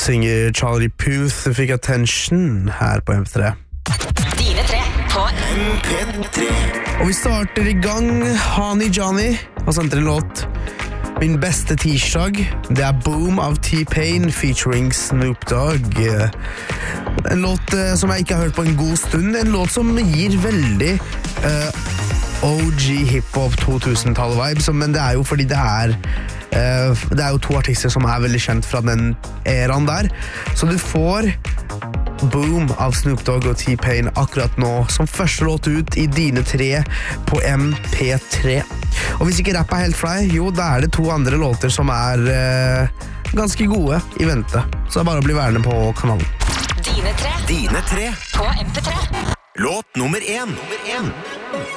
synger Charlie Puth fikk attention her på MP3. Dine tre på MP3. Og vi starter i gang. Honey Johnny har sendt en låt. Min beste tirsdag. Det er Boom av T-Pain featuring Snoop Dogg. En låt som jeg ikke har hørt på en god stund. En låt som gir veldig OG hiphop 2000-tallet-vibes, men det er jo fordi det er jo to artister som er veldig kjent fra den eraen der. Så du får Boom av Snoop Dogg og T-Pain akkurat nå som første låt ut i dine tre på MP3. Og hvis ikke rapp er helt fly, jo, da er det to andre låter som er ganske gode i vente. Så det er bare å bli værende på kanalen. Dine tre Dine tre på MP3. Låt nummer 1.